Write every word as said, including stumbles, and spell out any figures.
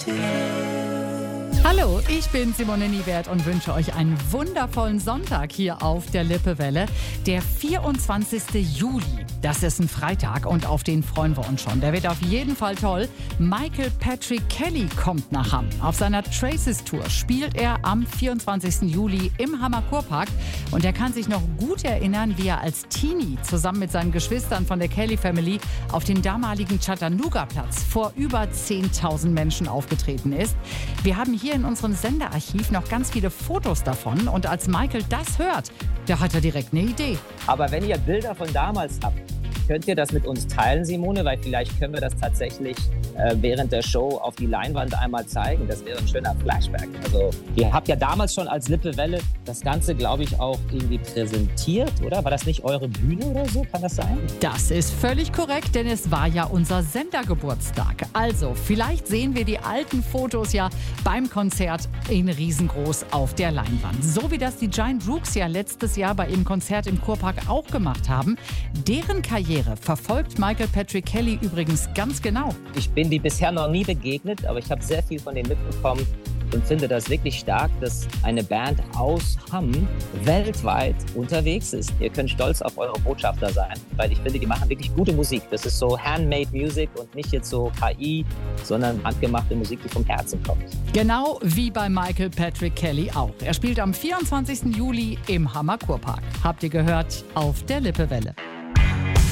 Hallo, ich bin Simone Niewert und wünsche euch einen wundervollen Sonntag hier auf der Lippewelle. Der vierundzwanzigste Juli, das ist ein Freitag und auf den freuen wir uns schon. Der wird auf jeden Fall toll. Michael Patrick Kelly kommt nach Hamm. Auf seiner Traces Tour spielt er am vierundzwanzigsten Juli im Hammer Kurpark. Und er kann sich noch gut erinnern, wie er als Teenie zusammen mit seinen Geschwistern von der Kelly Family auf dem damaligen Chattanooga-Platz vor über zehntausend Menschen aufgetreten ist. Wir haben hier in unserem Sendearchiv noch ganz viele Fotos davon. Und als Michael das hört, da hat er direkt eine Idee. Aber wenn ihr Bilder von damals habt, könnt ihr das mit uns teilen, Simone? Weil vielleicht können wir das tatsächlich äh, während der Show auf die Leinwand einmal zeigen. Das wäre ein schöner Flashback. Also ihr habt ja damals schon als Lippewelle das Ganze, glaube ich, auch irgendwie präsentiert, oder? War das nicht eure Bühne oder so? Kann das sein? Das ist völlig korrekt, denn es war ja unser Sendergeburtstag. Also, vielleicht sehen wir die alten Fotos ja beim Konzert in riesengroß auf der Leinwand. So wie das die Giant Rooks ja letztes Jahr bei ihrem Konzert im Kurpark auch gemacht haben. Deren Karriere verfolgt Michael Patrick Kelly übrigens ganz genau. Ich bin die bisher noch nie begegnet, aber ich habe sehr viel von denen mitbekommen und finde das wirklich stark, dass eine Band aus Hamm weltweit unterwegs ist. Ihr könnt stolz auf eure Botschafter sein, weil ich finde, die machen wirklich gute Musik. Das ist so handmade Music und nicht jetzt so K I, sondern handgemachte Musik, die vom Herzen kommt. Genau wie bei Michael Patrick Kelly auch. Er spielt am vierundzwanzigsten Juli im Hammer Kurpark. Habt ihr gehört auf der Lippewelle.